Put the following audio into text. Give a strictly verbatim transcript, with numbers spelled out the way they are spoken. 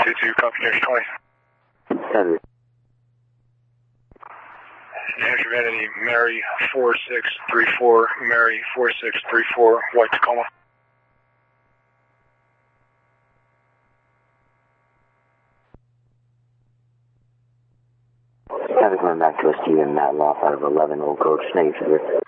two two, copy next twenty. Heavy. New Hampshire Vanity, Mary four six three four, Mary four six three four, White Tacoma. Heavy coming back to us, Steven, Matt Loff out of eleven, Old Coach, negative.